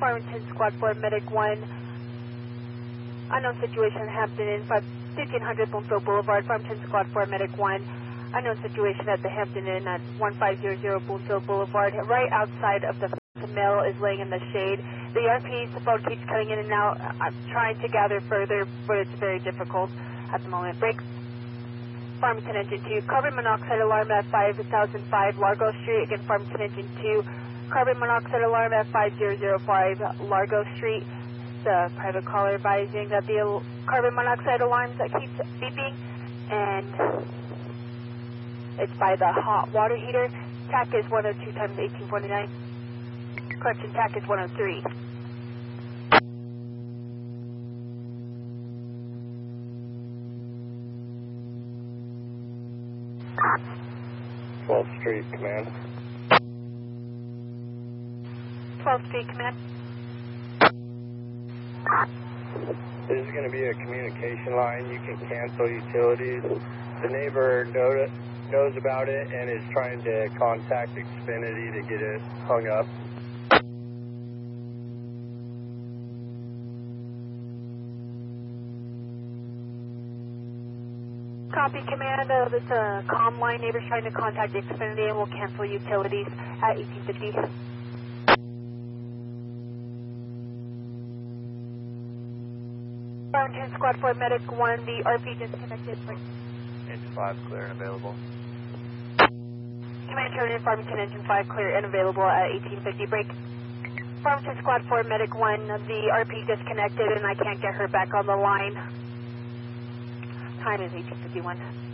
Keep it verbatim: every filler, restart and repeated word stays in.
Farmington Squad four, Medic one. Unknown situation, Hampton Inn, fifteen hundred Bloomfield Boulevard. Farmington Squad four, Medic one. Unknown situation at the Hampton Inn at fifteen hundred Bloomfield Boulevard. Right outside of the mill is laying in the shade. The R P, the phone keeps cutting in and out. I'm trying to gather further, but it's very difficult at the moment. Break. Farmington Engine two, carbon monoxide alarm at five thousand five Largo Street. Again, Farmington Engine two, carbon monoxide alarm at five thousand five Largo Street. The private caller advising that the carbon monoxide alarms that keeps beeping, and it's by the hot water heater. T A C is one oh two times eighteen forty-nine. Correction, T A C is one oh three. twelfth Street, command. twelfth Street, command. This is going to be a communication line. You can cancel utilities. The neighbor know, knows about it and is trying to contact Xfinity to get it hung up. Copy, command. Uh, this uh, comm line. Neighbors trying to contact Xfinity and will cancel utilities at eighteen fifty. Farmington Squad four, Medic one. The R P disconnected. Engine five clear and available. Command turn in Farmington Engine five clear and available at eighteen fifty. Break. Farmington Squad four, Medic one. The R P disconnected and I can't get her back on the line. Time is eighteen fifty-one.